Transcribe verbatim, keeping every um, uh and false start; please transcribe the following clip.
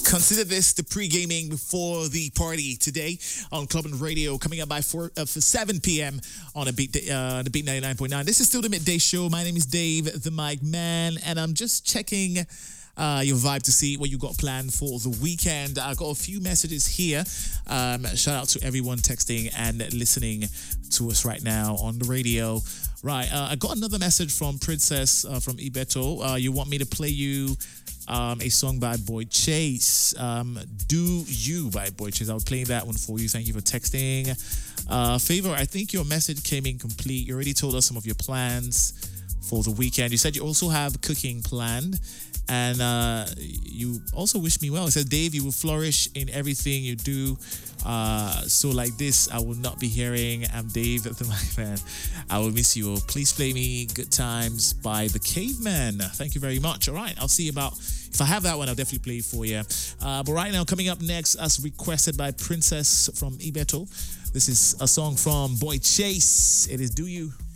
Consider this the pre-gaming before the party today on Club and Radio, coming up by four, uh, for seven p.m. on a beat, uh, the Beat ninety-nine point nine. This is still the Midday Show. My name is Dave, the Mic Man, and I'm just checking uh, your vibe to see what you got planned for the weekend. I got a few messages here. Um, shout out to everyone texting and listening to us right now on the radio. Right, uh, I got another message from Princess uh, from Ibeto. Uh, you want me to play you um, a song by Boy Chase, um, Do You by Boy Chase. I'll play that one for you. Thank you for texting. Uh, Favor, I think your message came incomplete. You already told us some of your plans for the weekend. You said you also have cooking planned. And uh, you also wish me well. It says, Dave, you will flourish in everything you do. Uh, so like this, I will not be hearing I'm Dave, the Mic Man. I will miss you all. Please play me Good Times by The Caveman. Thank you very much. All right, I'll see about, if I have that one, I'll definitely play it for you. Uh, but right now, coming up next, as requested by Princess from Ibeto, this is a song from Boy Chase. It is Do You.